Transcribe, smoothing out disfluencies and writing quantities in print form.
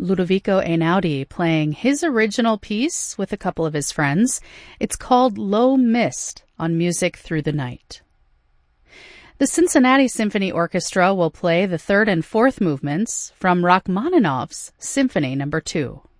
Ludovico Einaudi playing his original piece with a couple of his friends. It's called Low Mist on Music Through the Night. The Cincinnati Symphony Orchestra will play the third and fourth movements from Rachmaninoff's Symphony No. 2.